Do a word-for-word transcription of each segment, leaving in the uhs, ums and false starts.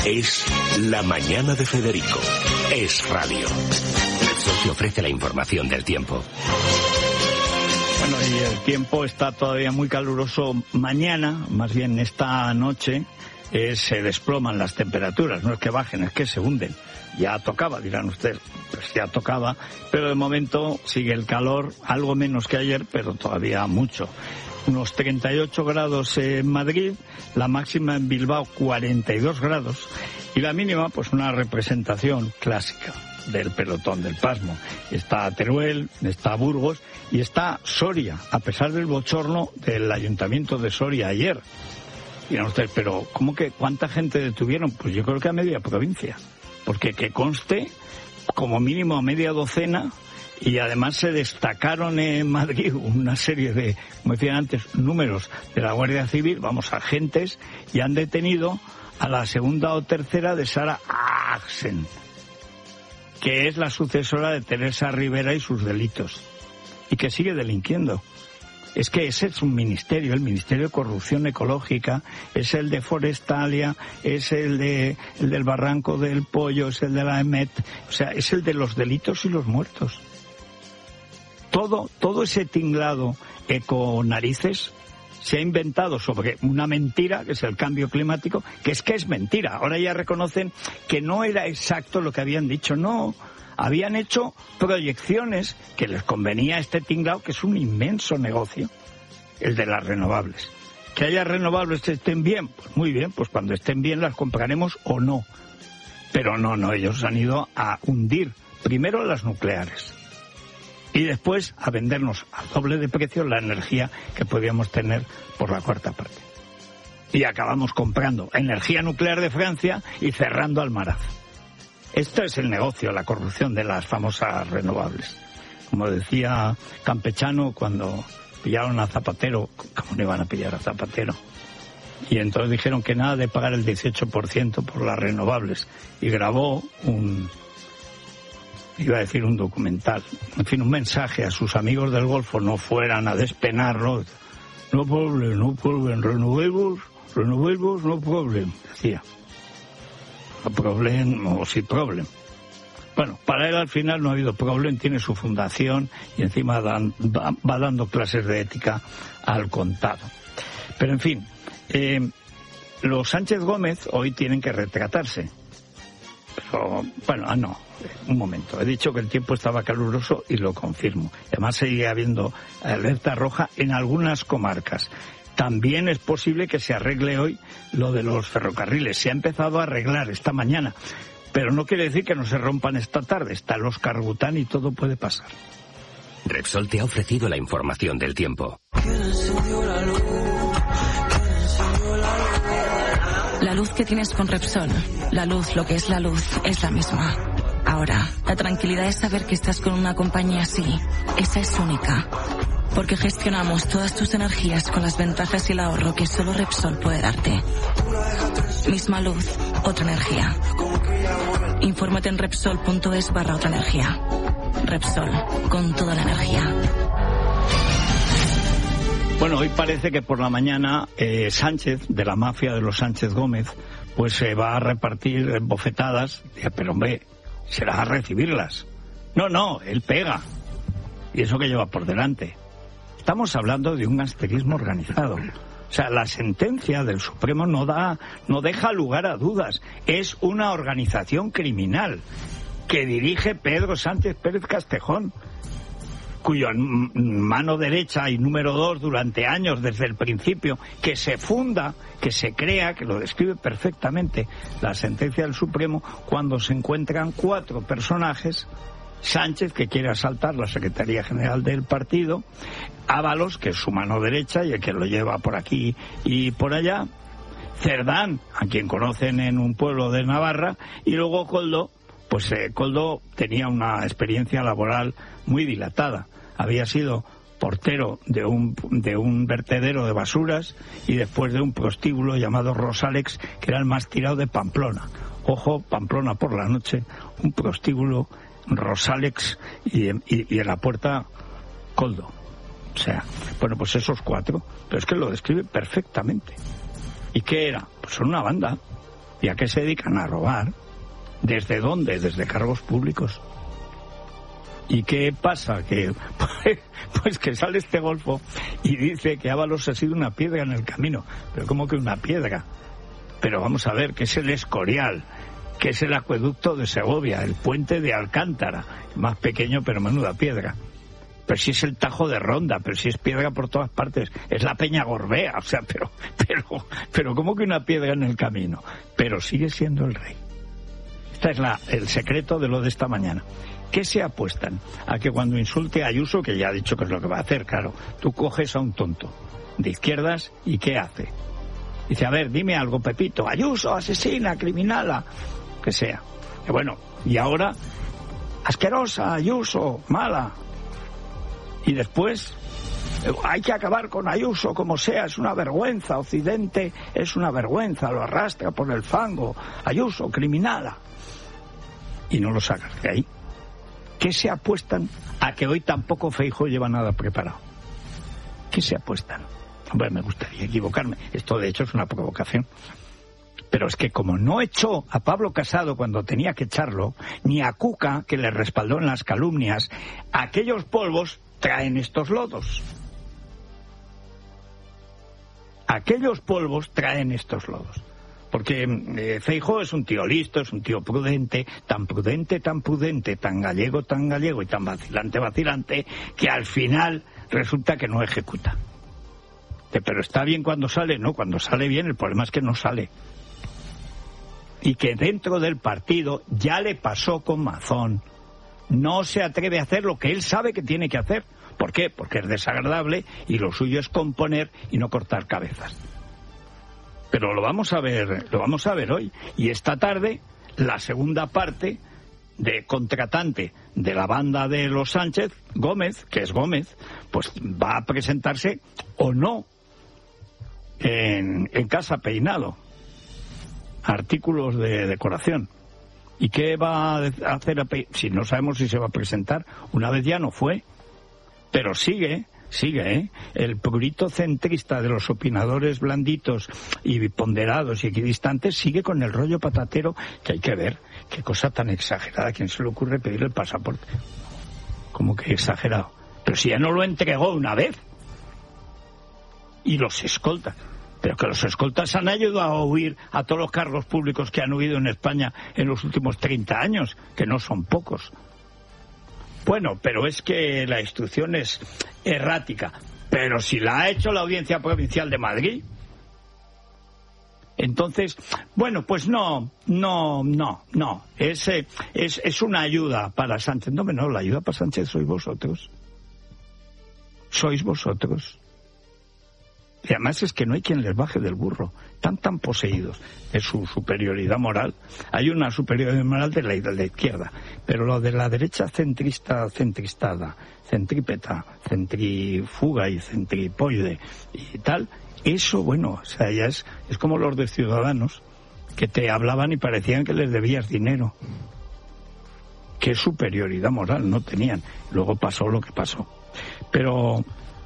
Es La Mañana de Federico. Es radio. Repsol te ofrece la información del tiempo. Bueno, y el tiempo está todavía muy caluroso. Mañana, más bien esta noche, eh, se desploman las temperaturas. No es que bajen, es que se hunden. Ya tocaba, dirán ustedes, pues ya tocaba, pero de momento sigue el calor, algo menos que ayer, pero todavía mucho. Unos treinta y ocho grados en Madrid, la máxima en Bilbao cuarenta y dos grados y la mínima pues una representación clásica del pelotón del pasmo. Está Teruel, está Burgos y está Soria, a pesar del bochorno del ayuntamiento de Soria ayer. Dirán ustedes, pero ¿cómo que cuánta gente detuvieron? Pues yo creo que a media provincia, porque que conste como mínimo a media docena. Y además se destacaron en Madrid una serie de, como decía antes, números de la Guardia Civil, vamos, agentes, y han detenido a la segunda o tercera de Sara Axen, que es la sucesora de Teresa Rivera y sus delitos, y que sigue delinquiendo. Es que ese es un ministerio, el Ministerio de Corrupción Ecológica, es el de Forestalia, es el de el del Barranco del Pollo, es el de la EMET, o sea, es el de los delitos y los muertos. Todo, todo ese tinglado econarices se ha inventado sobre una mentira, que es el cambio climático, que es que es mentira. Ahora ya reconocen que no era exacto lo que habían dicho. No, habían hecho proyecciones que les convenía a este tinglado, que es un inmenso negocio, el de las renovables. Que haya renovables que estén bien, pues muy bien, pues cuando estén bien las compraremos o no. Pero no, no, ellos han ido a hundir primero las nucleares. Y después a vendernos al doble de precio la energía que podíamos tener por la cuarta parte. Y acabamos comprando energía nuclear de Francia y cerrando Almaraz. Esto es el negocio, la corrupción de las famosas renovables. Como decía Campechano cuando pillaron a Zapatero, ¿cómo no iban a pillar a Zapatero? Y entonces dijeron que nada de pagar el dieciocho por ciento por las renovables. Y grabó un... iba a decir un documental, en fin, un mensaje a sus amigos del Golfo, no fueran a despenarlo. No problem, no problem, renovables, renovables, no problem, decía. No problem, o sí problem. Bueno, para él al final no ha habido problem, tiene su fundación y encima dan, va, va dando clases de ética al contado. Pero en fin, eh, los Sánchez Gómez hoy tienen que retratarse. Pero, bueno, ah, no, un momento. He dicho que el tiempo estaba caluroso y lo confirmo. Además sigue habiendo alerta roja en algunas comarcas. También es posible que se arregle hoy lo de los ferrocarriles. Se ha empezado a arreglar esta mañana, pero no quiere decir que no se rompan esta tarde. Está el Oscar Bután y todo puede pasar. Repsol te ha ofrecido la información del tiempo. La luz que tienes con Repsol, la luz, lo que es la luz, es la misma. Ahora, la tranquilidad es saber que estás con una compañía así. Esa es única. Porque gestionamos todas tus energías con las ventajas y el ahorro que solo Repsol puede darte. Misma luz, otra energía. Infórmate en Repsol.es barra otra energía. Repsol, con toda la energía. Bueno, hoy parece que por la mañana eh, Sánchez, de la mafia de los Sánchez Gómez, pues se va a repartir bofetadas. Pero hombre, será a recibirlas. No, no, él pega. Y eso que lleva por delante. Estamos hablando de un gangsterismo organizado. O sea, la sentencia del Supremo no da, no deja lugar a dudas. Es una organización criminal que dirige Pedro Sánchez Pérez Castejón, cuyo mano derecha y número dos durante años, desde el principio, que se funda, que se crea, que lo describe perfectamente la sentencia del Supremo, cuando se encuentran cuatro personajes: Sánchez, que quiere asaltar la Secretaría General del partido; Ábalos, que es su mano derecha y el que lo lleva por aquí y por allá; Cerdán, a quien conocen en un pueblo de Navarra; y luego Koldo. Pues eh, Koldo tenía una experiencia laboral muy dilatada. Había sido portero de un, de un vertedero de basuras y después de un prostíbulo llamado Rosalex, que era el más tirado de Pamplona. Ojo, Pamplona por la noche, un prostíbulo, Rosalex y, y, y en la puerta Koldo. O sea, bueno, pues esos cuatro, pero es que lo describe perfectamente. ¿Y qué era? Pues son una banda. ¿Y a qué se dedican? A robar. ¿Desde dónde? Desde cargos públicos. ¿Y qué pasa? Que pues, pues que sale este golfo y dice que Ábalos ha sido una piedra en el camino. ¿Pero cómo que una piedra? Pero vamos a ver, que es el Escorial, que es el acueducto de Segovia, el puente de Alcántara, más pequeño pero menuda piedra. Pero si es el Tajo de Ronda, pero si es piedra por todas partes, es la Peña Gorbea, o sea, pero, pero, pero ¿cómo que una piedra en el camino? Pero sigue siendo el rey. Este es la, el secreto de lo de esta mañana. ¿Qué se apuestan? A que cuando insulte a Ayuso, que ya ha dicho que es lo que va a hacer, claro, tú coges a un tonto de izquierdas y ¿qué hace? Dice, a ver, dime algo, Pepito, Ayuso, asesina, criminala, que sea. Y bueno, y ahora, asquerosa, Ayuso, mala. Y después, hay que acabar con Ayuso como sea, es una vergüenza, Occidente es una vergüenza, lo arrastra por el fango, Ayuso, criminala. Y no lo sacas de ahí. ¿Qué se apuestan? A que hoy tampoco Feijóo lleva nada preparado. ¿Qué se apuestan? Hombre, me gustaría equivocarme. Esto, de hecho, es una provocación. Pero es que como no echó a Pablo Casado cuando tenía que echarlo, ni a Cuca, que le respaldó en las calumnias, aquellos polvos traen estos lodos. Aquellos polvos traen estos lodos. Porque eh, Feijóo es un tío listo, es un tío prudente, tan prudente, tan prudente, tan gallego, tan gallego y tan vacilante, vacilante, que al final resulta que no ejecuta. Pero está bien cuando sale, no, cuando sale bien, el problema es que no sale. Y que dentro del partido ya le pasó con Mazón. No se atreve a hacer lo que él sabe que tiene que hacer. ¿Por qué? Porque es desagradable y lo suyo es componer y no cortar cabezas. Pero lo vamos a ver, lo vamos a ver hoy. Y esta tarde, la segunda parte de contratante de la banda de los Sánchez, Gómez, que es Gómez, pues va a presentarse o no en, en Casa Peinado. Artículos de decoración. ¿Y qué va a hacer? A Pe... Si no sabemos si se va a presentar. Una vez ya no fue. Pero sigue, sigue, ¿eh? El prurito centrista de los opinadores blanditos y ponderados y equidistantes sigue con el rollo patatero, que hay que ver. Qué cosa tan exagerada. ¿A quién se le ocurre pedir el pasaporte? Como que exagerado. Pero si ya no lo entregó una vez. Y los escoltas. Pero que los escoltas han ayudado a huir a todos los cargos públicos que han huido en España en los últimos treinta años, que no son pocos. Bueno, pero es que la instrucción es errática. Pero si la ha hecho la Audiencia Provincial de Madrid, entonces, bueno, pues no, no, no, no. Es, es, es una ayuda para Sánchez. No, no, la ayuda para Sánchez sois vosotros. Sois vosotros. Y además es que no hay quien les baje del burro. Están tan poseídos de su superioridad moral. Hay una superioridad moral de la, de la izquierda. Pero lo de la derecha centrista, centristada, centrípeta, centrifuga y centripoide y tal, eso, bueno, o sea, ya es, es como los de Ciudadanos, que te hablaban y parecían que les debías dinero. Qué superioridad moral no tenían. Luego pasó lo que pasó. Pero...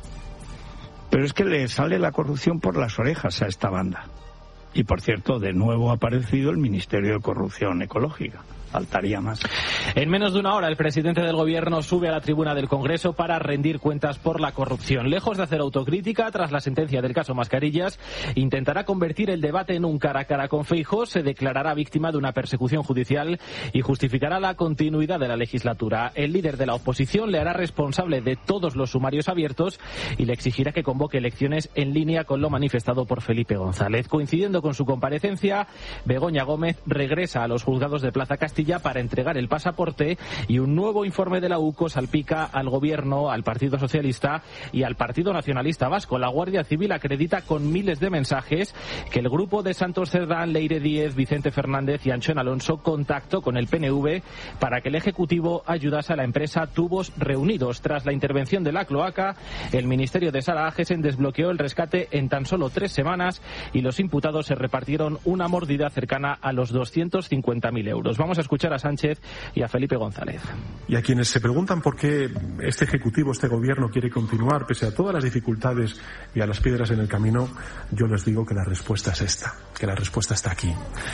Pero es que le sale la corrupción por las orejas a esta banda. Y, por cierto, de nuevo ha aparecido el Ministerio de Corrupción Ecológica. Faltaría más. En menos de una hora, el presidente del Gobierno sube a la tribuna del Congreso para rendir cuentas por la corrupción. Lejos de hacer autocrítica, tras la sentencia del caso Mascarillas, intentará convertir el debate en un cara a cara con Feijóo, se declarará víctima de una persecución judicial y justificará la continuidad de la legislatura. El líder de la oposición le hará responsable de todos los sumarios abiertos y le exigirá que convoque elecciones en línea con lo manifestado por Felipe González. Coincidiendo con su comparecencia, Begoña Gómez regresa a los juzgados de Plaza Castilla para entregar el pasaporte y un nuevo informe de la U C O salpica al Gobierno, al Partido Socialista y al Partido Nacionalista Vasco. La Guardia Civil acredita con miles de mensajes que el grupo de Santos Cerdán, Leire Díez, Vicente Fernández y Anchón Alonso contactó con el P N V para que el Ejecutivo ayudase a la empresa Tubos Reunidos. Tras la intervención de la cloaca, el Ministerio de Sara Agesen desbloqueó el rescate en tan solo tres semanas y los imputados se repartieron una mordida cercana a los doscientos cincuenta mil euros. Vamos a escuchar a Sánchez y a Felipe González. Y a quienes se preguntan por qué este Ejecutivo, este Gobierno quiere continuar pese a todas las dificultades y a las piedras en el camino, yo les digo que la respuesta es esta, que la respuesta está aquí.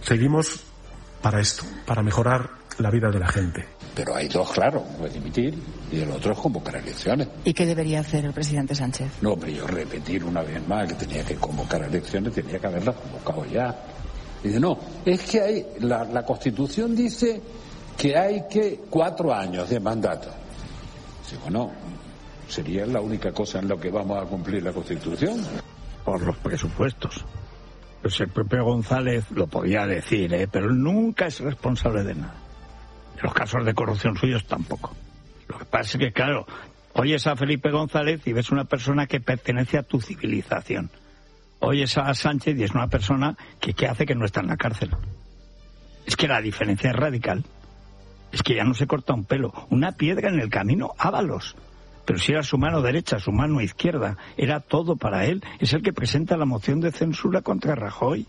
Seguimos para esto, para mejorar la vida de la gente. Pero hay dos, claro, uno es dimitir y el otro es convocar elecciones. ¿Y qué debería hacer el presidente Sánchez? No, hombre, yo repetir una vez más que tenía que convocar elecciones, tenía que haberlas convocado ya. Dice, no, es que hay, la, la Constitución dice que hay que cuatro años de mandato. Dice, bueno, ¿sería la única cosa en la que vamos a cumplir la Constitución? Por los presupuestos. Pues el propio González lo podía decir, ¿eh? Pero nunca es responsable de nada. En los casos de corrupción suyos tampoco. Lo que pasa es que, claro, oyes a Felipe González y ves una persona que pertenece a tu civilización. Oyes a Sánchez y es una persona que, que hace que no está en la cárcel. Es que la diferencia es radical. Es que ya no se corta un pelo. Una piedra en el camino, Ábalos. Pero si era su mano derecha, su mano izquierda, era todo para él. Es el que presenta la moción de censura contra Rajoy.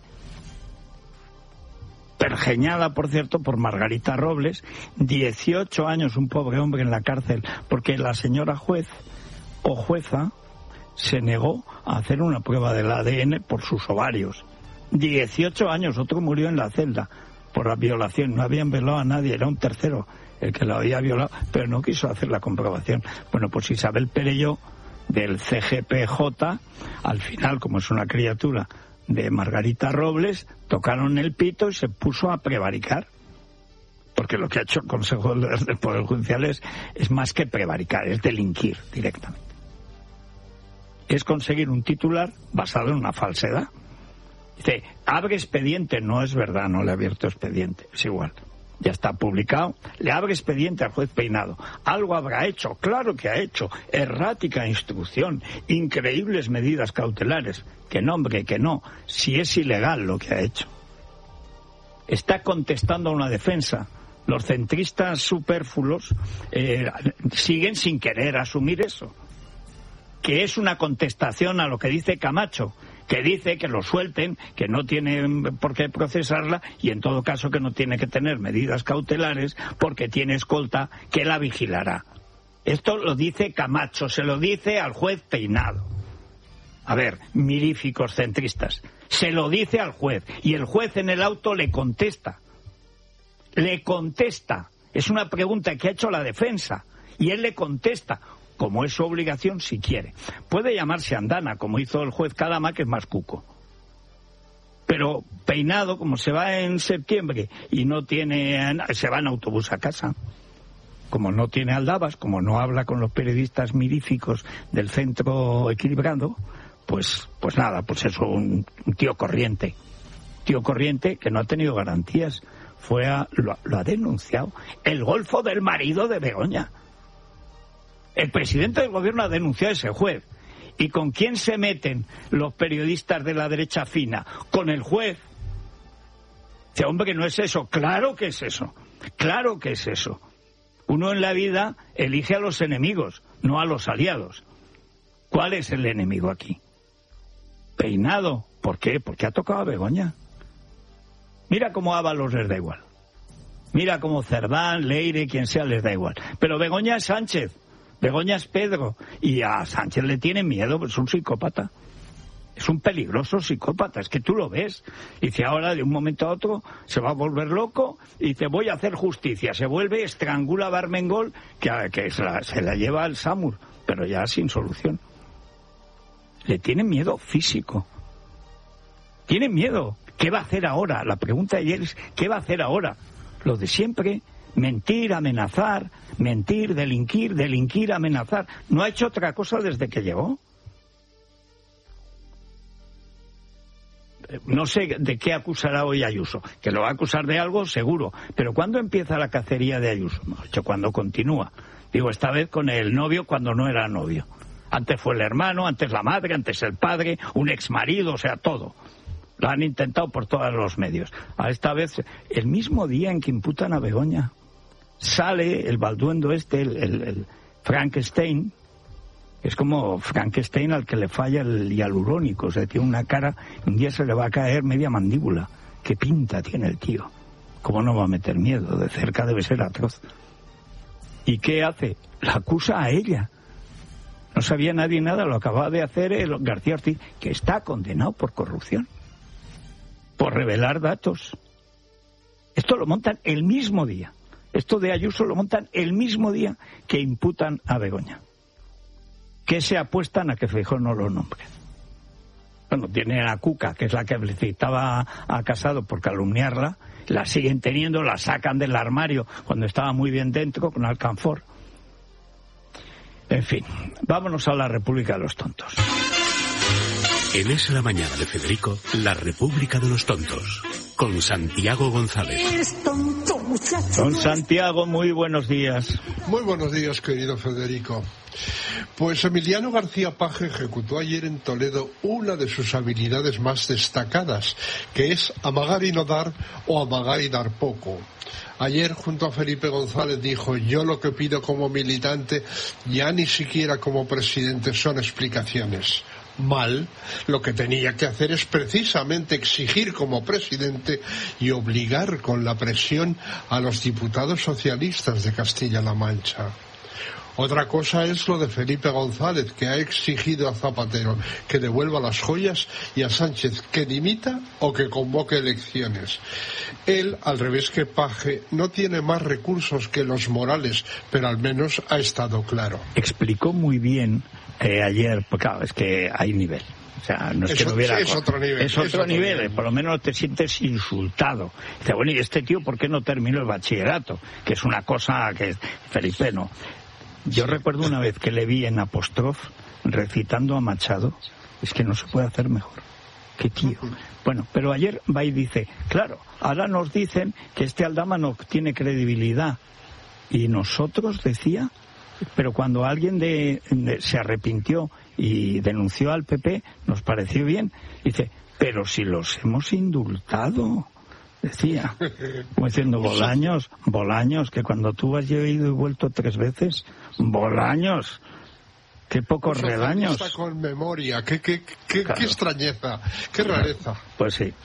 Pergeñada, por cierto, por Margarita Robles. dieciocho años un pobre hombre en la cárcel, porque la señora juez o jueza se negó a hacer una prueba del A D N por sus ovarios. dieciocho años, otro murió en la celda por la violación. No habían violado a nadie, era un tercero el que lo había violado, pero no quiso hacer la comprobación. Bueno, pues Isabel Perelló, del C G P J, al final, como es una criatura de Margarita Robles, tocaron el pito y se puso a prevaricar. Porque lo que ha hecho el Consejo del Poder Judicial es, es más que prevaricar, es delinquir directamente. Es conseguir un titular basado en una falsedad. Dice, abre expediente. No es verdad, no le ha abierto expediente, es igual. Ya está publicado. Le abre expediente al juez Peinado. Algo habrá hecho, claro que ha hecho. Errática instrucción, increíbles medidas cautelares. Que no, hombre, que no. Si es ilegal lo que ha hecho. Está contestando a una defensa. Los centristas superfluos eh, siguen sin querer asumir eso. Que es una contestación a lo que dice Camacho, que dice que lo suelten, que no tienen por qué procesarla y en todo caso que no tiene que tener medidas cautelares porque tiene escolta que la vigilará. Esto lo dice Camacho, se lo dice al juez Peinado. A ver, miríficos centristas, se lo dice al juez y el juez en el auto le contesta. Le contesta. Es una pregunta que ha hecho la defensa y él le contesta, como es su obligación si quiere. Puede llamarse andana, como hizo el juez Calama, que es más cuco. Pero Peinado, como se va en septiembre y no tiene, se va en autobús a casa, como no tiene aldabas, como no habla con los periodistas miríficos del Centro Equilibrado, pues, pues nada, pues es un, un tío corriente. Tío corriente que no ha tenido garantías. Fue a, lo, lo ha denunciado. El golfo del marido de Begoña. El presidente del gobierno ha denunciado a ese juez. ¿Y con quién se meten los periodistas de la derecha fina? Con el juez. Dice, hombre, no es eso. Claro que es eso. Claro que es eso. Uno en la vida elige a los enemigos, no a los aliados. ¿Cuál es el enemigo aquí? Peinado. ¿Por qué? Porque ha tocado a Begoña. Mira cómo Ábalos les da igual. Mira cómo Cerdán, Leire, quien sea les da igual. Pero Begoña es Sánchez. Begoña es Pedro. Y a Sánchez le tiene miedo, pues es un psicópata. Es un peligroso psicópata, es que tú lo ves. Y dice, ahora de un momento a otro se va a volver loco y dice, voy a hacer justicia. Se vuelve, estrangula a Barmengol, que, que se, la, se la lleva al Samur, pero ya sin solución. Le tiene miedo físico. Tiene miedo. ¿Qué va a hacer ahora? La pregunta de ayer es, ¿qué va a hacer ahora? Lo de siempre, mentir, amenazar, mentir, delinquir, delinquir, amenazar. No ha hecho otra cosa desde que llegó. No sé de qué acusará hoy Ayuso, que lo va a acusar de algo seguro, pero ¿cuándo empieza la cacería de Ayuso? Mejor dicho, cuando continúa. Digo, esta vez con el novio cuando no era novio. Antes fue el hermano, antes la madre, antes el padre, un exmarido, o sea, todo. Lo han intentado por todos los medios. A esta vez, el mismo día en que imputan a Begoña, sale el balduendo este, el, el, el Frankenstein. Es como Frankenstein al que le falla el hialurónico. O sea, tiene una cara, un día se le va a caer media mandíbula. ¿Qué pinta tiene el tío? ¿Cómo no va a meter miedo? De cerca debe ser atroz. ¿Y qué hace? La acusa a ella. No sabía nadie nada, lo acababa de hacer el García Ortiz, que está condenado por corrupción. Por revelar datos. Esto lo montan el mismo día. Esto de Ayuso lo montan el mismo día que imputan a Begoña. Que se apuestan a que Feijóo no lo nombre. Bueno, tienen a Cuca, que es la que felicitaba a Casado por calumniarla, la siguen teniendo, la sacan del armario cuando estaba muy bien dentro con Alcanfor. En fin, vámonos a la República de los Tontos. En Es la Mañana de Federico, la República de los Tontos, con Santiago González. Don Santiago, muy buenos días. Muy buenos días, querido Federico. Pues Emiliano García Paje ejecutó ayer en Toledo una de sus habilidades más destacadas, que es amagar y no dar o amagar y dar poco. Ayer, junto a Felipe González, dijo: yo lo que pido como militante, ya ni siquiera como presidente, son explicaciones. Mal, lo que tenía que hacer es precisamente exigir como presidente y obligar con la presión a los diputados socialistas de Castilla-La Mancha. Otra cosa es lo de Felipe González, que ha exigido a Zapatero que devuelva las joyas y a Sánchez que dimita o que convoque elecciones. Él, al revés que Paje, no tiene más recursos que los morales, pero al menos ha estado claro. Explicó muy bien eh, ayer, pues claro, es que hay nivel. O sea, no es que Eso, no hubiera... Es otro nivel. Es otro, es otro nivel, nivel. Por lo menos te sientes insultado. Dice, bueno, ¿y este tío por qué no terminó el bachillerato? Que es una cosa que Felipe no. Yo recuerdo una vez que le vi en Apostrof recitando a Machado. Es que no se puede hacer mejor. Qué tío. Bueno, pero ayer va y dice, claro, ahora nos dicen que este Aldama no tiene credibilidad. Y nosotros, decía, pero cuando alguien de, de, se arrepintió y denunció al P P, nos pareció bien. Dice, pero si los hemos indultado... Decía, como diciendo, Bolaños, Bolaños, que cuando tú has ido y vuelto tres veces, Bolaños, qué pocos redaños. Está con memoria, qué, qué, qué, claro. Qué extrañeza, qué rareza. Pues sí.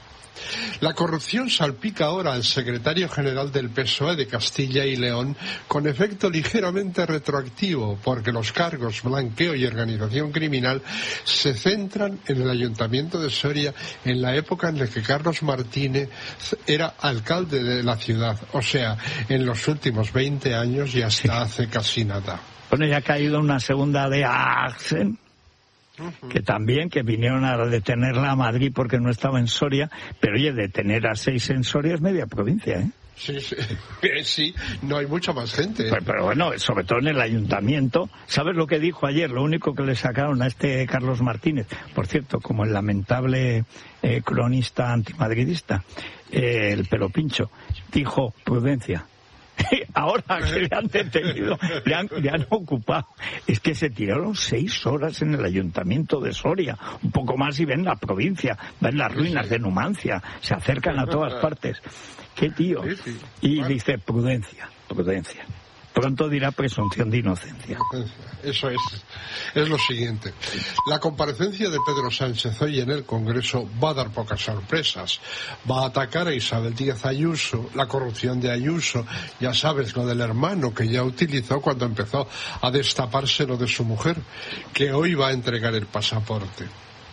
La corrupción salpica ahora al secretario general del P S O E de Castilla y León con efecto ligeramente retroactivo, porque los cargos blanqueo y organización criminal se centran en el Ayuntamiento de Soria en la época en la que Carlos Martínez era alcalde de la ciudad, o sea, en los últimos veinte años y hasta sí. hace casi nada. Bueno, ya ha caído una segunda de Axen, que también, que vinieron a detenerla a Madrid porque no estaba en Soria, pero oye, detener a seis en Soria es media provincia, ¿eh? Sí, sí, sí, no hay mucha más gente. Pero, pero bueno, sobre todo en el ayuntamiento. ¿Sabes lo que dijo ayer? Lo único que le sacaron a este Carlos Martínez, por cierto, como el lamentable eh, cronista antimadridista, eh, el pelo pincho, dijo prudencia. Ahora que le han detenido, le han, le han ocupado. Es que se tiraron seis horas en el ayuntamiento de Soria, un poco más y ven la provincia, ven las ruinas de Numancia, se acercan a todas partes. ¡Qué tío! Y dice prudencia, prudencia. Pronto dirá presunción de inocencia. Eso es, es lo siguiente. La comparecencia de Pedro Sánchez hoy en el Congreso va a dar pocas sorpresas. Va a atacar a Isabel Díaz Ayuso, la corrupción de Ayuso, ya sabes, lo del hermano que ya utilizó cuando empezó a destaparse lo de su mujer, que hoy va a entregar el pasaporte.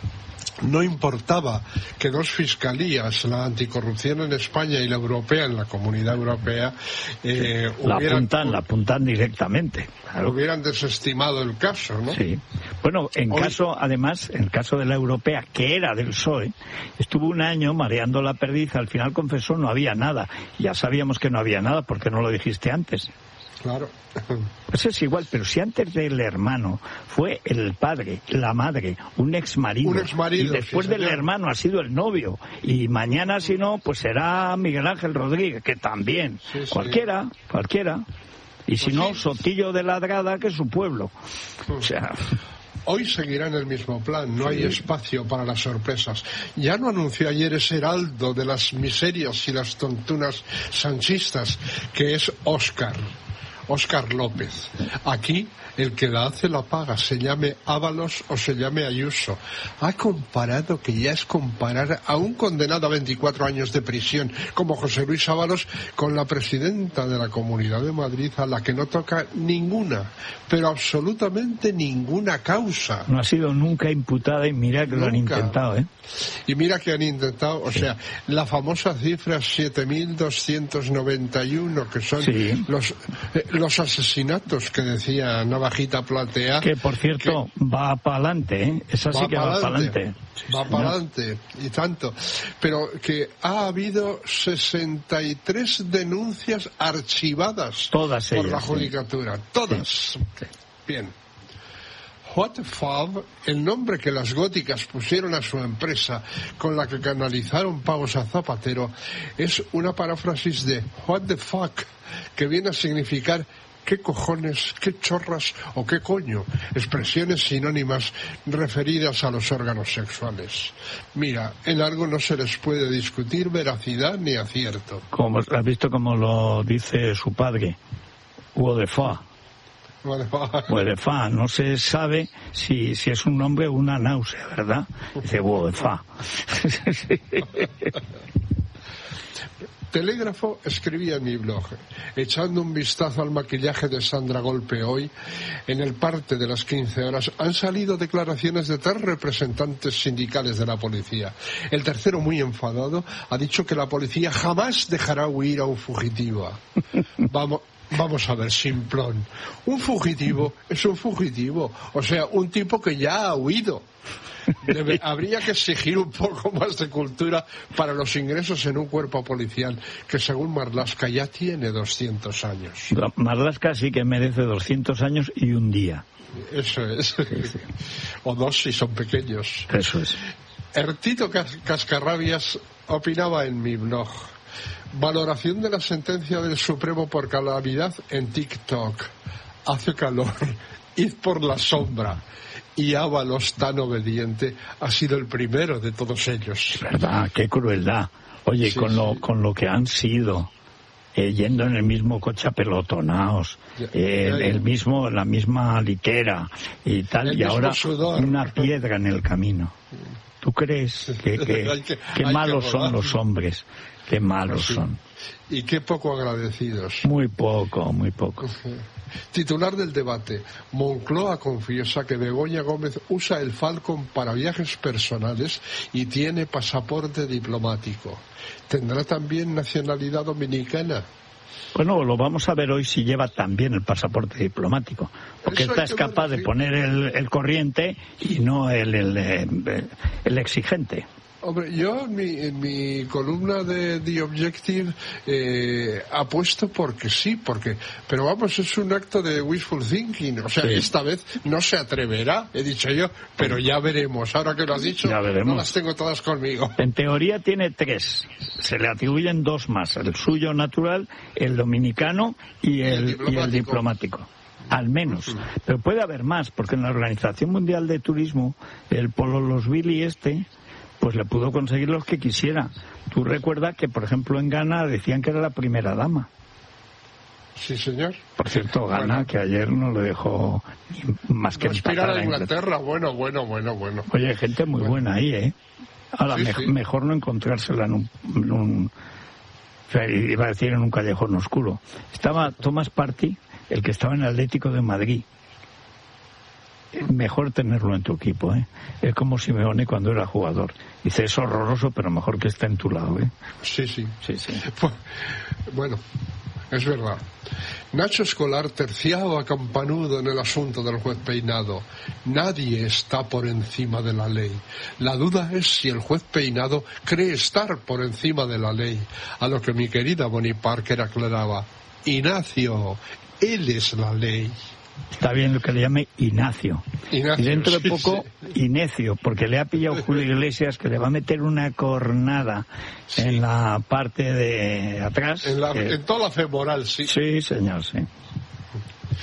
No importaba que dos fiscalías, la anticorrupción en España y la europea en la Comunidad Europea, eh, la hubieran, apuntan, la apuntan directamente. Claro. Hubieran desestimado el caso, ¿no? Sí. Bueno, en Hoy... caso, además, en el caso de la europea, que era del P S O E, estuvo un año mareando la perdiz, al final confesó no había nada. Ya sabíamos que no había nada, porque no lo dijiste antes. Claro. Pues es igual, pero si antes del hermano fue el padre, la madre, un ex marido, un ex marido y después sí, del hermano ha sido el novio, y mañana si no, pues será Miguel Ángel Rodríguez, que también, sí, sí. cualquiera, cualquiera, y si pues no, sí. Sotillo de Ladrada, que es su pueblo. O sea... Hoy seguirá en el mismo plan, no hay espacio para las sorpresas. Ya no anunció ayer ese heraldo de las miserias y las tontunas sanchistas, que es Óscar. Óscar López. Aquí el que la hace la paga, se llame Ábalos o se llame Ayuso. Ha comparado, que ya es comparar a un condenado a veinticuatro años de prisión como José Luis Ábalos con la presidenta de la Comunidad de Madrid, a la que no toca ninguna, pero absolutamente ninguna causa. No ha sido nunca imputada y mira que nunca. Lo han intentado, ¿eh? Y mira que han intentado, o sí. sea, la famosa cifra siete mil doscientos noventa y uno, que son sí. los, eh, los asesinatos que decía Navajita Platea. Que, por cierto, que va para adelante, ¿eh? Esa sí que va para adelante. Va para adelante, y tanto. Pero que ha habido sesenta y tres denuncias archivadas todas por ellas, la judicatura. Sí. Todas. Sí. Bien. What the fuck, el nombre que las góticas pusieron a su empresa con la que canalizaron pagos a Zapatero, es una paráfrasis de what the fuck, que viene a significar qué cojones, qué chorras o qué coño, expresiones sinónimas referidas a los órganos sexuales. Mira, en algo no se les puede discutir veracidad ni acierto. Como has visto como lo dice su padre, what the fuck. Huele fa, no se sabe si, si es un nombre o una náusea, ¿verdad? Dice huele fa. Telégrafo escribía en mi blog, echando un vistazo al maquillaje de Sandra Golpe hoy, en el parte de las quince horas han salido declaraciones de tres representantes sindicales de la policía. El tercero, muy enfadado, ha dicho que la policía jamás dejará huir a un fugitivo. Vamos... Vamos a ver, simplón. Un fugitivo es un fugitivo. O sea, un tipo que ya ha huido. Debe, habría que exigir un poco más de cultura para los ingresos en un cuerpo policial que, según Marlaska, ya tiene doscientos años. Marlaska sí que merece doscientos años y un día. Eso es. Sí, sí. O dos si son pequeños. Eso es. Ertito Cascarrabias opinaba en mi blog. Valoración de la sentencia del Supremo por calamidad en TikTok. Hace calor. Id por la sombra. Y Ábalos, tan obediente, ha sido el primero de todos ellos. ¿Verdad? Qué crueldad. Oye, sí, con, sí. Lo, con lo que han sido, eh, yendo en el mismo coche apelotonados, eh, el, el mismo, la misma litera y tal, el y ahora sudor. Una piedra en el camino. ¿Tú crees que, que, que, que malos que son los hombres? Qué malos sí. son. Y qué poco agradecidos. Muy poco, muy poco. Titular del debate. Moncloa confiesa que Begoña Gómez usa el Falcon para viajes personales y tiene pasaporte diplomático. ¿Tendrá también nacionalidad dominicana? Bueno, lo vamos a ver hoy si lleva también el pasaporte diplomático. Porque esta es capaz de poner el, el corriente y no el, el, el, el exigente. Hombre, yo en mi, en mi columna de The Objective eh, apuesto porque sí, porque, pero vamos, es un acto de wishful thinking, o sea, sí. Esta vez no se atreverá, he dicho yo, pero ya veremos, ahora que lo has dicho, no las tengo todas conmigo. En teoría tiene tres, se le atribuyen dos más, el suyo natural, el dominicano y el, y el, y el diplomático. Al menos, pero puede haber más, porque en la Organización Mundial de Turismo, el Polo Los Billy este, pues le pudo conseguir los que quisiera. Tú recuerdas que, por ejemplo, en Ghana decían que era la primera dama. Sí, señor. Por cierto, Ghana, bueno, que ayer no le dejó más que empatar a Inglaterra. Bueno, bueno, bueno, bueno. Oye, gente muy bueno. buena ahí, ¿eh? Ahora, sí, me, sí. mejor no encontrársela en un, en un... O sea, iba a decir en un callejón oscuro. Estaba Thomas Partey, el que estaba en el Atlético de Madrid. Mejor tenerlo en tu equipo, ¿eh? Es como Simeone cuando era jugador. Dice, es horroroso, pero mejor que esté en tu lado, ¿eh? Sí, sí. Sí, sí. Bueno, es verdad. Nacho Escolar terciaba campanudo en el asunto del juez Peinado. Nadie está por encima de la ley. La duda es si el juez Peinado cree estar por encima de la ley. A lo que mi querida Bonnie Parker aclaraba, Ignacio, él es la ley. Está bien lo que le llame Ignacio. Ignacio, y dentro de sí, poco, sí. Ignacio, porque le ha pillado Julio Iglesias, que le va a meter una cornada sí. en la parte de atrás. En, la, que... en toda la femoral, sí. Sí, señor, sí.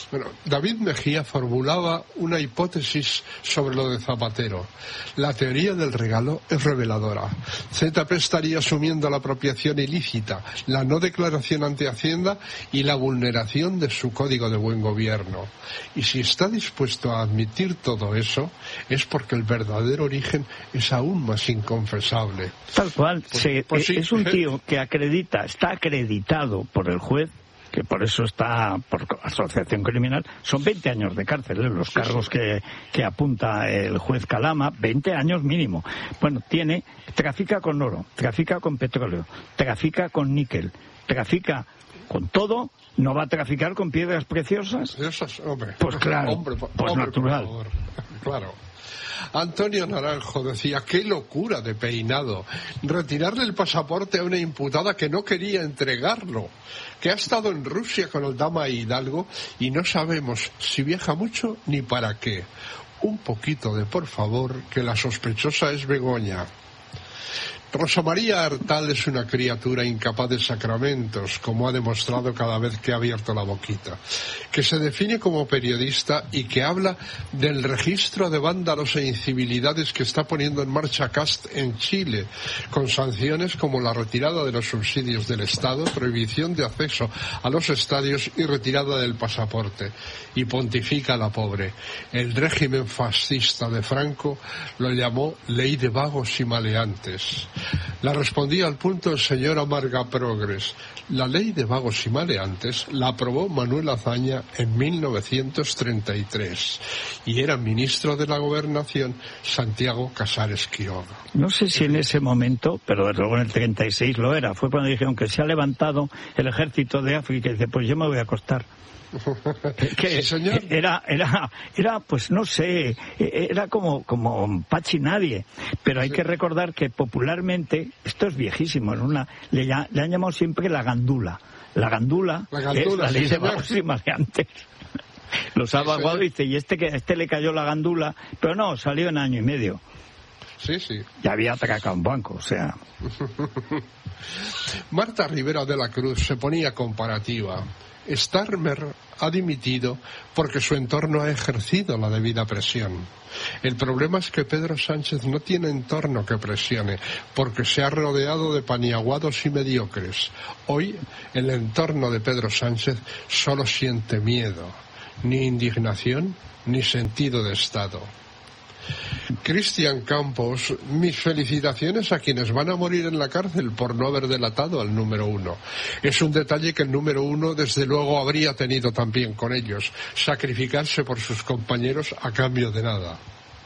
Bueno, David Mejía formulaba una hipótesis sobre lo de Zapatero. La teoría del regalo es reveladora. Z P estaría asumiendo la apropiación ilícita, la no declaración ante Hacienda y la vulneración de su código de buen gobierno. Y si está dispuesto a admitir todo eso, es porque el verdadero origen es aún más inconfesable. Tal cual. Pues, se, pues sí. Es un tío que acredita, está acreditado por el juez, que por eso está por asociación criminal, son veinte años de cárcel, ¿eh? Los cargos que, que apunta el juez Calama, veinte años mínimo. Bueno, tiene, trafica con oro, trafica con petróleo, trafica con níquel, trafica con todo, ¿no va a traficar con piedras preciosas? Preciosas, hombre. Pues claro, hombre, pues hombre, natural. Por favor. Claro. Antonio Naranjo decía, qué locura de peinado, retirarle el pasaporte a una imputada que no quería entregarlo, que ha estado en Rusia con el Dama Hidalgo y no sabemos si viaja mucho ni para qué. Un poquito de por favor, que la sospechosa es Begoña. Rosa María Artal es una criatura incapaz de sacramentos, como ha demostrado cada vez que ha abierto la boquita, que se define como periodista y que habla del registro de vándalos e incivilidades que está poniendo en marcha Cast en Chile, con sanciones como la retirada de los subsidios del Estado, prohibición de acceso a los estadios y retirada del pasaporte. Y pontifica la pobre. El régimen fascista de Franco lo llamó ley de vagos y maleantes. La respondía al punto el señor Amarga Progres. La ley de vagos y maleantes la aprobó Manuel Azaña en mil novecientos treinta y tres y era ministro de la Gobernación Santiago Casares Quiroga. No sé si en ese momento, pero desde luego en el treinta y seis lo era, fue cuando dijeron que se ha levantado el ejército de África y dice, pues yo me voy a acostar. Que sí, señor. Era, era, era, pues no sé, era como, como Pachi nadie, pero hay sí. que recordar que popularmente, esto es viejísimo, en una, le, le han llamado siempre la gandula, la gandula, la gandula es la ley sí, de vagos y maleantes. Los ha vaguado y dice, y este que este le cayó la gandula, pero no, salió en año y medio. Sí, sí. Ya había atracado un banco, o sea. Marta Rivera de la Cruz se ponía comparativa. Starmer ha dimitido porque su entorno ha ejercido la debida presión. El problema es que Pedro Sánchez no tiene entorno que presione, porque se ha rodeado de paniaguados y mediocres. Hoy, el entorno de Pedro Sánchez solo siente miedo, ni indignación, ni sentido de Estado. Cristian Campos, mis felicitaciones a quienes van a morir en la cárcel por no haber delatado al número uno. Es un detalle que el número uno desde luego habría tenido también con ellos, sacrificarse por sus compañeros a cambio de nada.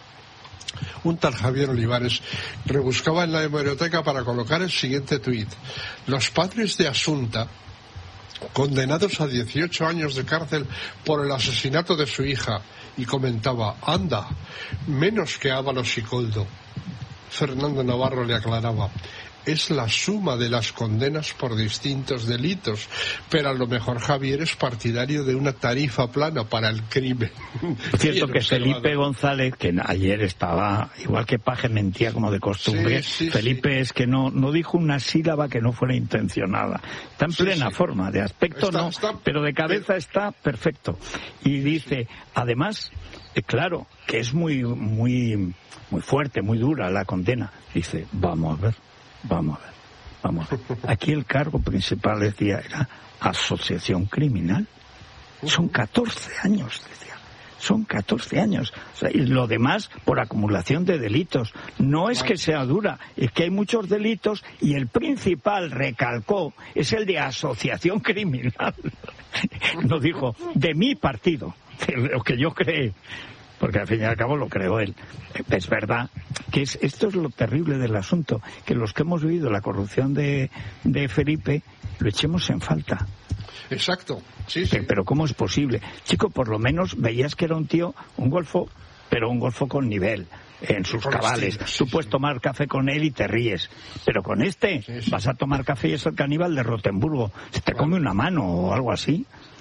Un tal Javier Olivares rebuscaba en la hemeroteca para colocar el siguiente tuit. Los padres de Asunta, condenados a dieciocho años de cárcel por el asesinato de su hija, y comentaba, anda, menos que Ábalos y Coldo. Fernando Navarro le aclaraba, es la suma de las condenas por distintos delitos, pero a lo mejor Javier es partidario de una tarifa plana para el crimen. Es cierto que Felipe González, que ayer estaba, igual que Paje mentía como de costumbre, sí, sí, Felipe sí. es que no, no dijo una sílaba que no fuera intencionada. Está en plena sí, sí. forma, de aspecto está, no, está, pero de cabeza está perfecto. Y dice, además, eh, claro, que es muy, muy, muy fuerte, muy dura la condena. Dice, vamos a ver. Vamos a ver, vamos a ver. Aquí el cargo principal, decía, era asociación criminal. Son catorce años, decía. Son catorce años. O sea, y lo demás por acumulación de delitos. No es que sea dura, es que hay muchos delitos y el principal, recalcó, es el de asociación criminal. No dijo, de mi partido, de lo que yo creé. Porque al fin y al cabo lo creó él. Es verdad que es, esto es lo terrible del asunto, que los que hemos vivido la corrupción de, de Felipe lo echemos en falta. Exacto, sí, sí. Pero ¿cómo es posible? Chico, por lo menos veías que era un tío, un golfo, pero un golfo con nivel, en sus con cabales. Estilo, sí, Tú puedes sí. tomar café con él y te ríes, pero con este sí, sí. vas a tomar café y es el caníbal de Rotemburgo. Se te claro. come una mano o algo así.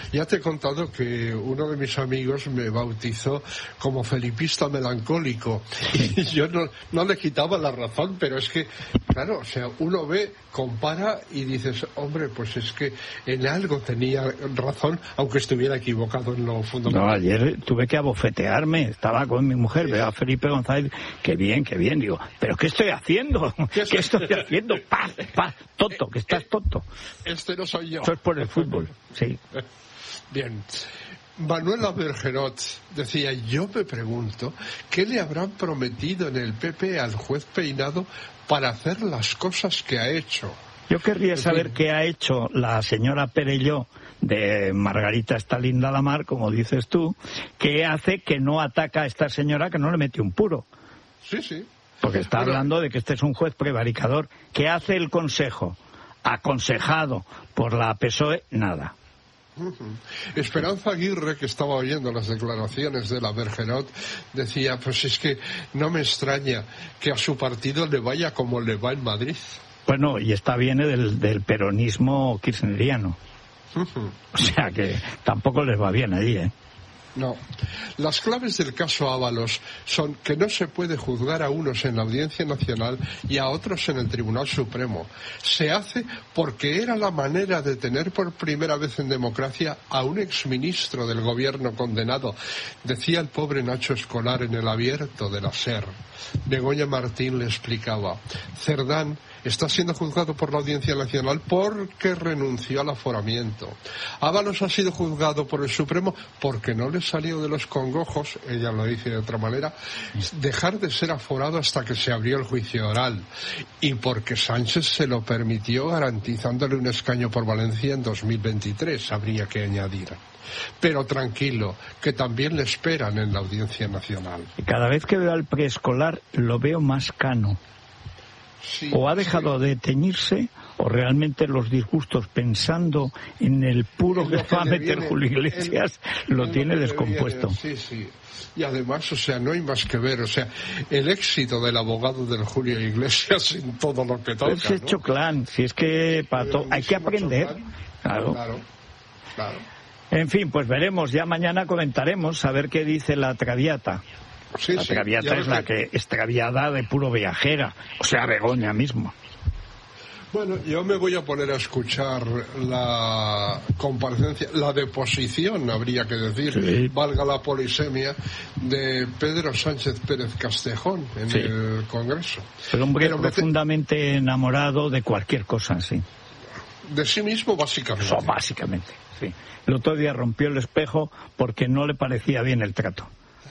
Ya te he contado que uno de mis amigos me bautizó como felipista melancólico y yo no, no le quitaba la razón, pero es que, claro, o sea, uno ve, compara y dices, hombre, pues es que en algo tenía razón, aunque estuviera equivocado en lo fundamental. No, ayer tuve que abofetearme, estaba con mi mujer, veo a Felipe González, qué bien, qué bien, digo, pero ¿qué estoy haciendo? ¿Qué estoy haciendo? ¡Paz, paz! Tonto, que estás tonto. Este no soy yo. Eso es por el fútbol, sí. Bien. Manuela Bergerot decía, yo me pregunto, ¿qué le habrán prometido en el P P al juez Peinado para hacer las cosas que ha hecho? Yo querría saber qué ha hecho la señora Perelló de Margarita está linda la mar, como dices tú, que hace que no ataca a esta señora que no le mete un puro. Sí, sí. Porque está bueno, hablando de que este es un juez prevaricador. ¿Qué hace el Consejo? Aconsejado por la P S O E, nada. Uh-huh. Esperanza Aguirre, que estaba oyendo las declaraciones de la Bergerot, decía, pues es que no me extraña que a su partido le vaya como le va en Madrid. Bueno, y esta viene del, del peronismo kirchneriano. Uh-huh. O sea que tampoco les va bien allí, ¿eh? No. Las claves del caso Ábalos son que no se puede juzgar a unos en la Audiencia Nacional y a otros en el Tribunal Supremo. Se hace porque era la manera de tener por primera vez en democracia a un exministro del gobierno condenado, decía el pobre Nacho Escolar en el abierto de la SER. Begoña Martín le explicaba, Cerdán está siendo juzgado por la Audiencia Nacional porque renunció al aforamiento. Ábalos ha sido juzgado por el Supremo porque no le salió de los congojos, ella lo dice de otra manera, dejar de ser aforado hasta que se abrió el juicio oral. Y porque Sánchez se lo permitió garantizándole un escaño por Valencia en dos mil veintitrés, habría que añadir. Pero tranquilo, que también le esperan en la Audiencia Nacional. Cada vez que veo al preescolar lo veo más cano. Sí, o ha dejado sí. de teñirse, o realmente los disgustos pensando en el puro que va a meter viene, Julio Iglesias en, lo en tiene lo descompuesto. Viene, sí, sí. Y además, o sea, no hay más que ver, o sea, el éxito del abogado del Julio Iglesias en todo lo que toca. Es ¿no? Choclán, si es que Pato, hay que aprender. Claro. claro, claro. En fin, pues veremos, ya mañana comentaremos a ver qué dice la Traviata. Sí, la Traviata sí, es la que extraviada de puro viajera, o sea, Begoña mismo. Bueno, yo me voy a poner a escuchar la comparecencia, la deposición, habría que decir, sí. valga la polisemia, de Pedro Sánchez Pérez Castejón en sí. el Congreso. El hombre Pero profundamente te... enamorado de cualquier cosa, sí. De sí mismo, básicamente. Eso, básicamente, sí. El otro día rompió el espejo porque no le parecía bien el trato.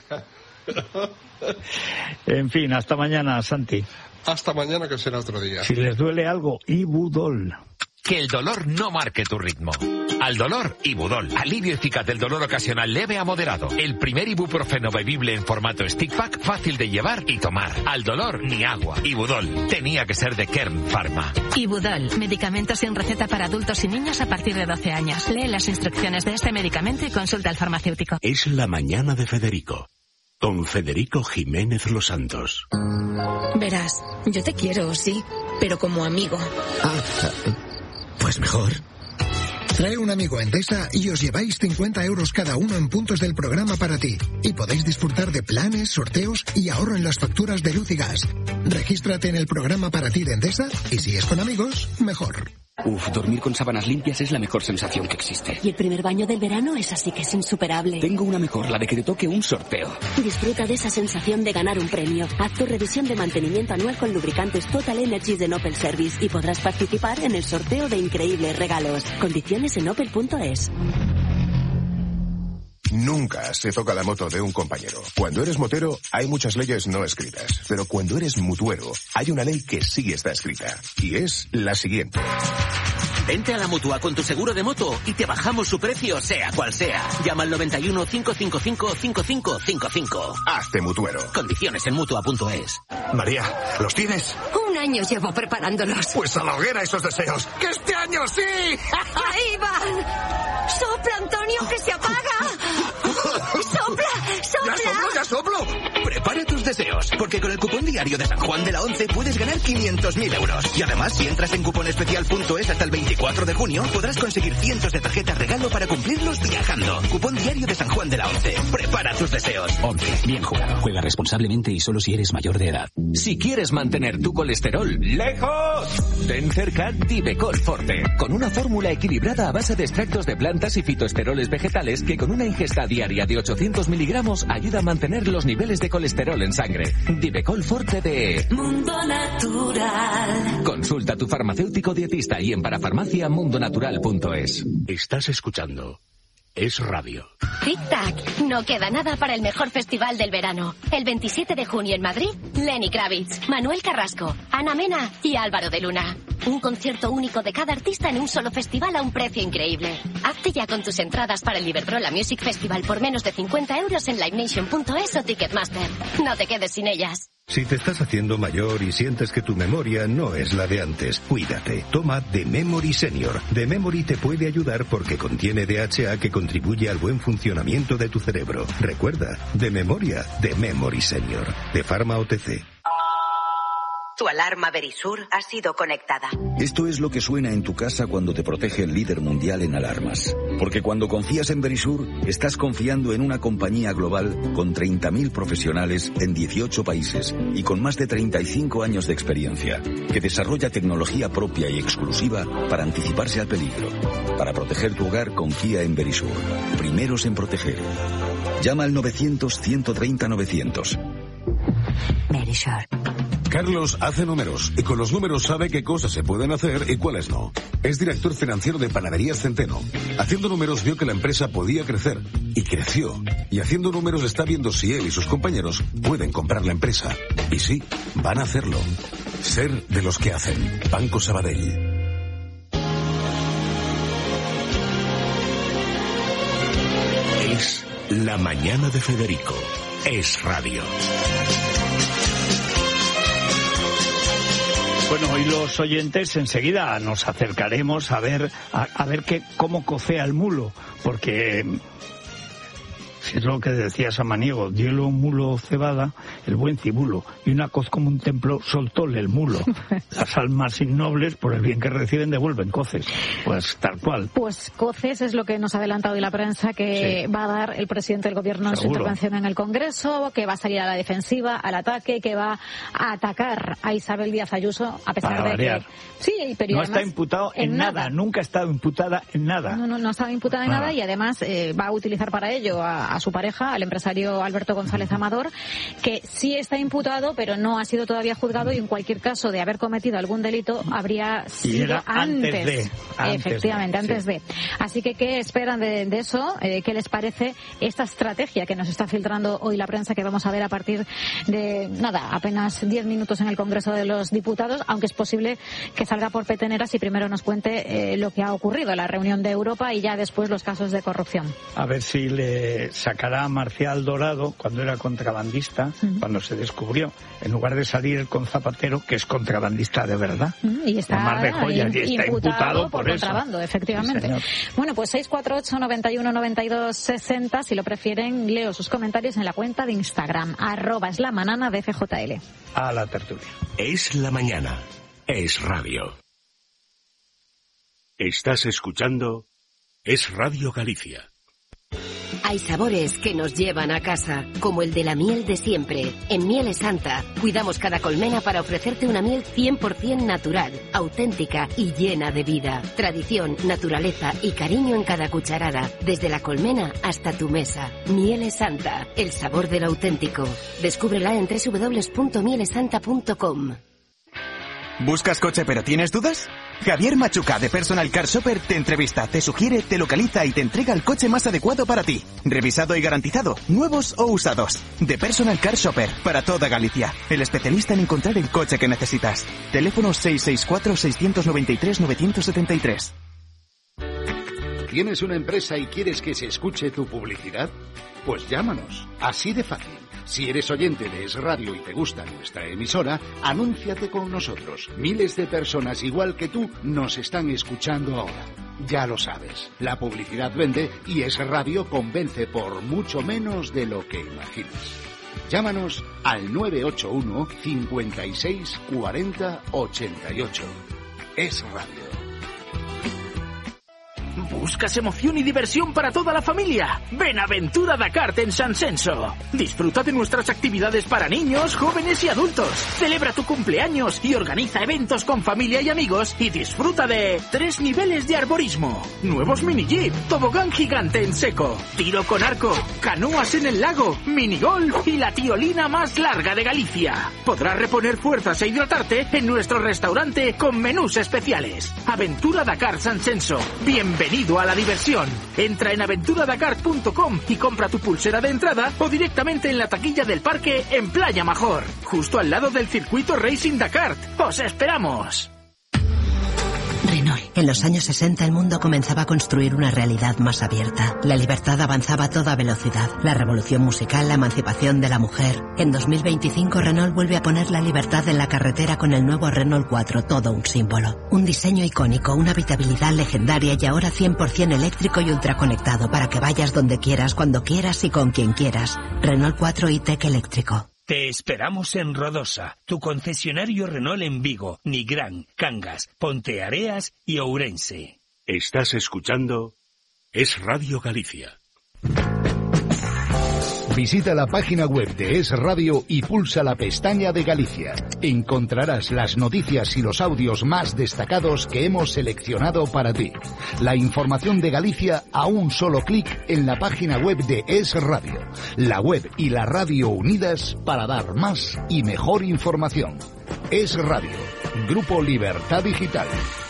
En fin, hasta mañana, Santi. Hasta mañana, que será otro día. Si les duele algo, Ibudol. Que el dolor no marque tu ritmo. Al dolor, Ibudol. Alivio eficaz del dolor ocasional leve a moderado. El primer ibuprofeno bebible en formato stick pack, fácil de llevar y tomar. Al dolor, ni agua. Ibudol. Tenía que ser de Kern Pharma. Ibudol. Medicamento sin receta para adultos y niños a partir de doce años. Lee las instrucciones de este medicamento y consulta al farmacéutico. Es la mañana de Federico. Con Federico Jiménez Los Santos. Verás, yo te quiero, sí, pero como amigo. Ah, pues mejor. Trae un amigo a Endesa y os lleváis cincuenta euros cada uno en puntos del programa para ti. Y podéis disfrutar de planes, sorteos y ahorro en las facturas de luz y gas. Regístrate en el programa para ti de Endesa y si es con amigos, mejor. Uf, dormir con sábanas limpias es la mejor sensación que existe. Y el primer baño del verano es así que es insuperable. Tengo una mejor, la de que te toque un sorteo. Disfruta de esa sensación de ganar un premio. Haz tu revisión de mantenimiento anual con lubricantes Total Energies de Opel Service y podrás participar en el sorteo de increíbles regalos. Condiciones en opel punto es. Nunca se toca la moto de un compañero. Cuando eres motero, hay muchas leyes no escritas. Pero cuando eres mutuero, hay una ley que sí está escrita. Y es la siguiente. Vente a la Mutua con tu seguro de moto y te bajamos su precio, sea cual sea. Llama al noventa y uno, cinco cinco cinco, cinco cinco cinco cinco. Hazte mutuero. Condiciones en mutua punto es. María, ¿los tienes? Un año llevo preparándolos. Pues a la hoguera esos deseos. ¡Que este año sí! ¡Ahí van! ¡Sopla, Antonio, que se apaga! ¡Sopla, sopla! ¡Ya soplo, ya soplo! Prepare tus tus deseos, porque con el cupón diario de San Juan de la Once puedes ganar quinientos mil euros. Y además, si entras en cuponespecial punto es hasta el veinticuatro de junio, podrás conseguir cientos de tarjetas regalo para cumplirlos viajando. Cupón diario de San Juan de la Once. Prepara tus deseos. Once. Bien jugado. Juega responsablemente y solo si eres mayor de edad. Si quieres mantener tu colesterol lejos, ten cerca Divecol Forte, con una fórmula equilibrada a base de extractos de plantas y fitoesteroles vegetales que con una ingesta diaria de ochocientos miligramos ayuda a mantener los niveles de colesterol en sangre. Divecol Forte de Mundo Natural. Consulta a tu farmacéutico dietista y en parafarmacia mundonatural punto es. Estás escuchando Es Radio. Tic-tac, no queda nada para el mejor festival del verano. El veintisiete de junio en Madrid, Lenny Kravitz, Manuel Carrasco, Ana Mena y Álvaro de Luna. Un concierto único de cada artista en un solo festival a un precio increíble. Hazte ya con tus entradas para el Iberdrola Music Festival por menos de cincuenta euros en livenation punto es o Ticketmaster. No te quedes sin ellas. Si te estás haciendo mayor y sientes que tu memoria no es la de antes, cuídate. Toma The Memory Senior. The Memory te puede ayudar porque contiene D H A que contribuye al buen funcionamiento de tu cerebro. Recuerda, de memoria, The Memory Senior. De Pharma O T C. Tu alarma Verisur ha sido conectada. Esto es lo que suena en tu casa cuando te protege el líder mundial en alarmas. Porque cuando confías en Verisur, estás confiando en una compañía global con treinta mil profesionales en dieciocho países y con más de treinta y cinco años de experiencia, que desarrolla tecnología propia y exclusiva para anticiparse al peligro. Para proteger tu hogar, confía en Verisur. Primeros en proteger. Llama al novecientos, ciento treinta, novecientos. Verisur. Carlos hace números y con los números sabe qué cosas se pueden hacer y cuáles no. Es director financiero de Panaderías Centeno. Haciendo números vio que la empresa podía crecer y creció. Y haciendo números está viendo si él y sus compañeros pueden comprar la empresa. Y sí, van a hacerlo. Ser de los que hacen. Banco Sabadell. Es la mañana de Federico. Es Radio. Bueno, hoy los oyentes enseguida nos acercaremos a ver a, a ver qué cómo cocea el mulo, porque si es lo que decía Samaniego, dielo un mulo cebada, el buen cibulo, y una coz como un templo, soltóle el mulo. Las almas innobles, por el bien que reciben, devuelven coces. Pues tal cual. Pues coces es lo que nos ha adelantado hoy la prensa, que sí va a dar el presidente del gobierno en su intervención en el Congreso, que va a salir a la defensiva, al ataque, que va a atacar a Isabel Díaz Ayuso, a pesar Para de variar. que... Sí, pero no además, está imputado en, en nada. nada, nunca ha estado imputada en nada. No, no, no ha estado imputada en ah. nada y además eh, va a utilizar para ello a, a su pareja, al empresario Alberto González Amador, que sí está imputado, pero no ha sido todavía juzgado y en cualquier caso de haber cometido algún delito habría sido antes. antes de. Antes Efectivamente, de, antes sí. de. Así que, ¿qué esperan de, de eso? Eh, ¿Qué les parece esta estrategia que nos está filtrando hoy la prensa, que vamos a ver a partir de, nada, apenas diez minutos en el Congreso de los Diputados, aunque es posible que salga por peteneras y primero nos cuente eh, lo que ha ocurrido en la reunión de Europa y ya después los casos de corrupción? A ver si le sacará a Marcial Dorado cuando era contrabandista, uh-huh. cuando se descubrió, en lugar de salir con Zapatero, que es contrabandista de verdad. Uh-huh. Y está, Mar de joya, y está imputado, imputado por, por contrabando, eso. Efectivamente. Sí, bueno, pues seis cuatro ocho, noventa y uno, noventa y dos, sesenta, si lo prefieren, leo sus comentarios en la cuenta de Instagram, arroba es la manana de F J L. A la tertulia. Es la mañana. Es Radio. Estás escuchando Es Radio Galicia. Hay sabores que nos llevan a casa, como el de la miel de siempre. En Mieles Santa, cuidamos cada colmena para ofrecerte una miel cien por ciento natural, auténtica y llena de vida. Tradición, naturaleza y cariño en cada cucharada, desde la colmena hasta tu mesa. Mieles Santa, el sabor del auténtico. Descúbrela en doble u doble u doble u punto mieles santa punto com. ¿Buscas coche pero tienes dudas? Javier Machuca de Personal Car Shopper te entrevista, te sugiere, te localiza y te entrega el coche más adecuado para ti. Revisado y garantizado, nuevos o usados. De Personal Car Shopper, para toda Galicia. El especialista en encontrar el coche que necesitas. Teléfono seis seis cuatro, seis nueve tres, nueve siete tres. ¿Tienes una empresa y quieres que se escuche tu publicidad? Pues llámanos. Así de fácil. Si eres oyente de Es Radio y te gusta nuestra emisora, anúnciate con nosotros. Miles de personas igual que tú nos están escuchando ahora. Ya lo sabes, la publicidad vende y Es Radio convence por mucho menos de lo que imaginas. Llámanos al nueve ocho uno, cincuenta y seis, cuarenta, ochenta y ocho. Es Radio. ¿Buscas emoción y diversión para toda la familia? Ven a Aventura Dakar en San Censo. Disfruta de nuestras actividades para niños, jóvenes y adultos. Celebra tu cumpleaños y organiza eventos con familia y amigos y disfruta de tres niveles de arborismo, nuevos mini jeep, tobogán gigante en seco, tiro con arco, canoas en el lago, minigolf y la tirolina más larga de Galicia. Podrás reponer fuerzas e hidratarte en nuestro restaurante con menús especiales. Aventura Dakar San Censo. Bienvenido. Bienvenido a la diversión. Entra en aventura dakar punto com y compra tu pulsera de entrada o directamente en la taquilla del parque en Playa Major, justo al lado del circuito Racing Dakar. ¡Os esperamos! Renault. En los años sesenta el mundo comenzaba a construir una realidad más abierta. La libertad avanzaba a toda velocidad. La revolución musical, la emancipación de la mujer. En dos mil veinticinco Renault vuelve a poner la libertad en la carretera con el nuevo Renault cuatro, todo un símbolo. Un diseño icónico, una habitabilidad legendaria y ahora cien por ciento eléctrico y ultraconectado para que vayas donde quieras, cuando quieras y con quien quieras. Renault cuatro e-Tech eléctrico. Te esperamos en Rodosa, tu concesionario Renault en Vigo, Nigrán, Cangas, Ponteareas y Ourense. Estás escuchando Es Radio Galicia. Visita la página web de Es Radio y pulsa la pestaña de Galicia. Encontrarás las noticias y los audios más destacados que hemos seleccionado para ti. La información de Galicia a un solo clic en la página web de Es Radio. La web y la radio unidas para dar más y mejor información. Es Radio, Grupo Libertad Digital.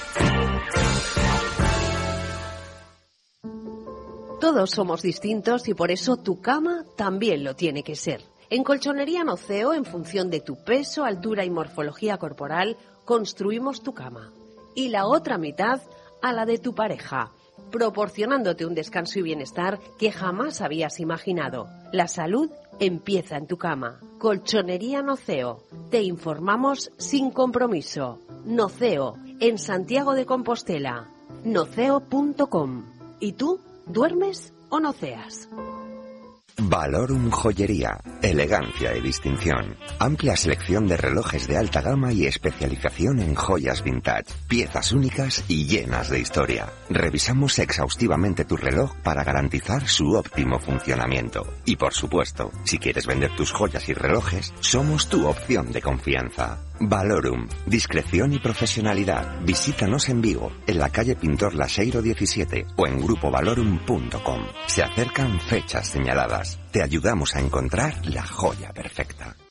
Todos somos distintos y por eso tu cama también lo tiene que ser. En Colchonería Noceo, en función de tu peso, altura y morfología corporal, construimos tu cama. Y la otra mitad a la de tu pareja, proporcionándote un descanso y bienestar que jamás habías imaginado. La salud empieza en tu cama. Colchonería Noceo. Te informamos sin compromiso. Noceo, en Santiago de Compostela. noceo punto com. ¿Y tú? ¿Duermes o noceas? Valorum Joyería, elegancia y distinción. Amplia selección de relojes de alta gama y especialización en joyas vintage. Piezas únicas y llenas de historia. Revisamos exhaustivamente tu reloj para garantizar su óptimo funcionamiento. Y por supuesto, si quieres vender tus joyas y relojes, somos tu opción de confianza. Valorum, discreción y profesionalidad. Visítanos en Vigo, en la calle Pintor Laseiro diecisiete o en grupo valorum punto com. Se acercan fechas señaladas. Te ayudamos a encontrar la joya perfecta.